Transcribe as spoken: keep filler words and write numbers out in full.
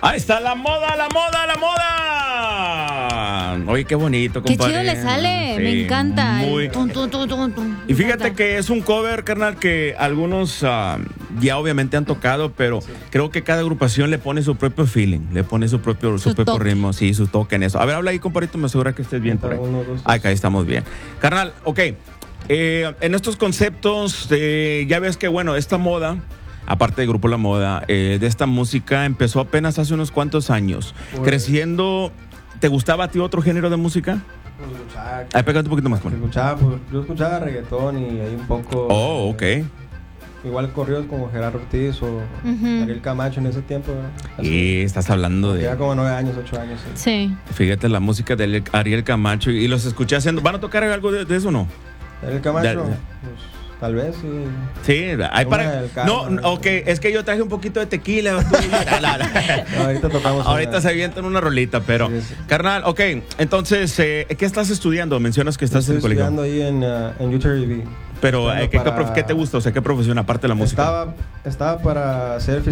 Ahí está la moda, la moda, la moda. Oye, qué bonito, Qué compadre. chido le sale, Sí, me encanta. muy- El tum, tum, tum, tum, tum. Y Me fíjate encanta. que es un cover, carnal, que algunos ah, ya obviamente han tocado, pero creo que cada agrupación le pone su propio feeling, le pone su propio, su Su propio toque. ritmo, sí, su toque en eso. A ver, habla ahí, compadrito, me asegura que estés bien por ahí. Uno, dos, tres. Acá estamos bien. Carnal, ok. Eh, en estos conceptos, eh, ya ves que, bueno, esta moda, aparte de Grupo La Moda, eh, de esta música empezó apenas hace unos cuantos años. Pues- Creciendo, ¿te gustaba a ti otro género de música? Pues escuchaba, Ahí, pégate un poquito más, con. escuchaba, pues, yo escuchaba reggaetón y ahí un poco. Oh, ok. Igual corridos como Gerardo Ortiz o Ujú. Ariel Camacho en ese tiempo, ¿verdad? Así. Y estás hablando Tenía de, como nueve años, ocho años. Sí. Sí. fíjate, la música de Ariel Camacho y los escuché haciendo. ¿Van a tocar algo de, de eso o no? Ariel Camacho, Da- pues, tal vez, sí. Sí, hay Una para. del carro, No, ¿no? ok, es que yo traje un poquito de tequila. tú- la, la, la. No, ahorita tocamos. Ahorita una. se avientan una rolita, pero. Sí, sí. Carnal, ok, entonces, eh, ¿qué estás estudiando? Mencionas que estás Estoy en el colegio. estudiando ahí en, uh, en U T R B. Pero, eh, ¿qué, qué para- prof- qué te gusta? O sea, ¿qué profesión aparte de la música? Estaba, estaba para ser